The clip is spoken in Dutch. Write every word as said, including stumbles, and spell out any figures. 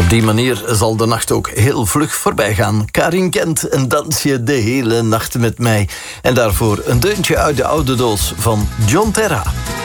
Op die manier zal de nacht ook heel vlug voorbij gaan. Karin Kent, en dans je de hele nacht met mij. En daarvoor een deuntje uit de oude doos van John Terra.